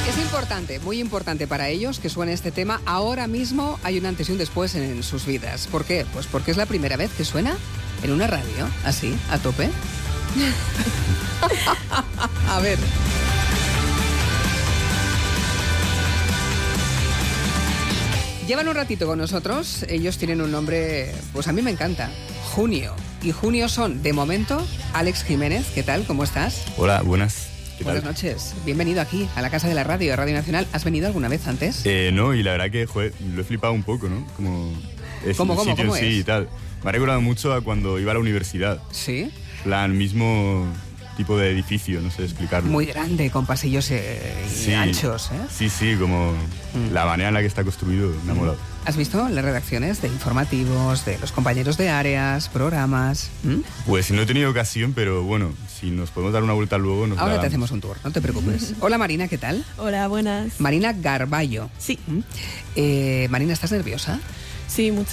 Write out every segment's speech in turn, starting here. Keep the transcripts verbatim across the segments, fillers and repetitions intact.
Es importante, muy importante para ellos que suene este tema. Ahora mismo hay un antes y un después en sus vidas. ¿Por qué? Pues porque es la primera vez que suena en una radio, así, a tope. A ver. Llevan un ratito con nosotros. Ellos tienen un nombre, pues a mí me encanta, Junio. Y Junio son, de momento, Alex Jiménez. ¿Qué tal? ¿Cómo estás? Hola, buenas. ¿Qué Buenas tal? noches. Bienvenido aquí, a la Casa de la Radio, Radio Nacional. ¿Has venido alguna vez antes? Eh, no, y la verdad que, joder, lo he flipado un poco, ¿no? Como es ¿Cómo, el cómo, sitio cómo en sí es? y tal. Me ha recordado mucho a cuando iba a la universidad. Sí. Plan, mismo tipo de edificio, no sé explicarlo. Muy grande, con pasillos eh, Sí. anchos, ¿eh? Sí, sí, como Mm. la manera en la que está construido, me ha molado. ¿Has visto las redacciones de informativos, de los compañeros de áreas, programas? ¿Mm? Pues no he tenido ocasión, pero bueno, si nos podemos dar una vuelta luego, nos la Ahora te damos. hacemos un tour, no te preocupes. Hola Marina, ¿qué tal? Hola, buenas. Marina Garballo. Sí, ¿Mm? Eh, Marina, ¿estás nerviosa? sí, mucho.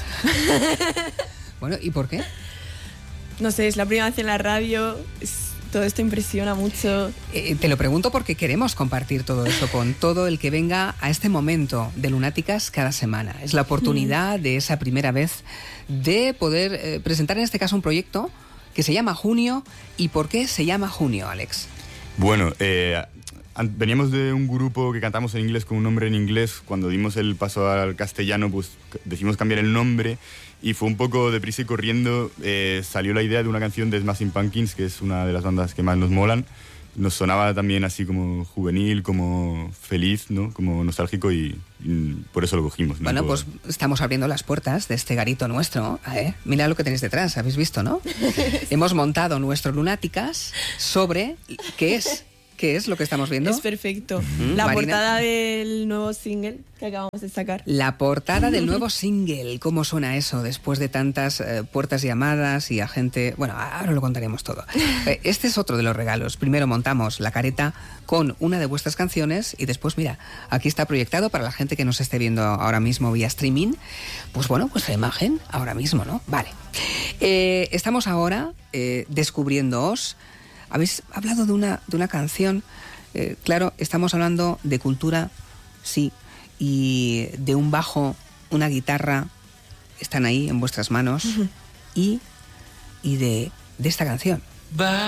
Bueno, ¿y por qué? No sé, es la primera vez en la radio, es- todo esto impresiona mucho. Eh, te lo pregunto porque queremos compartir todo eso con todo el que venga a este momento de Lunáticas cada semana. Es la oportunidad de esa primera vez de poder eh, presentar en este caso un proyecto que se llama Junio. ¿Y por qué se llama Junio, Alex? Bueno, eh, an- veníamos de un grupo que cantamos en inglés con un nombre en inglés. Cuando dimos el paso al castellano, pues c- decidimos cambiar el nombre y fue un poco deprisa y corriendo. Eh, salió la idea de una canción de Smashing Pumpkins, que es una de las bandas que más nos molan. Nos sonaba también así como juvenil, como feliz, ¿no? Como nostálgico y, y por eso lo cogimos, ¿no? Bueno, Por- pues estamos abriendo las puertas de este garito nuestro. ¿eh? Mira lo que tenéis detrás, habéis visto, ¿no? Hemos montado nuestro Lunáticas sobre... ¿Qué es? ¿Qué es lo que estamos viendo? Es perfecto. Mm, La Marina. portada del nuevo single que acabamos de sacar. La portada del nuevo single. ¿Cómo suena eso después de tantas eh, puertas llamadas y a gente...? Bueno, ahora lo contaremos todo. Eh, Este es otro de los regalos. Primero montamos la careta con una de vuestras canciones y después, mira, aquí está proyectado para la gente que nos esté viendo ahora mismo vía streaming. Pues bueno, pues la imagen ahora mismo, ¿no? Vale. Eh, estamos ahora eh, descubriéndoos. Habéis hablado de una, de una canción. Eh, claro, estamos hablando de cultura, sí, y de un bajo, una guitarra, están ahí en vuestras manos, y, y de, de esta canción.